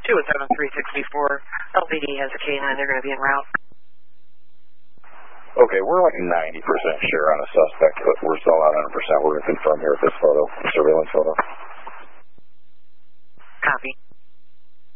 27364. LPD has a K9. They're going to be en route. Okay, we're like 90% sure on a suspect, but we're still not 100%. We're going to confirm here with this photo, surveillance photo. Copy.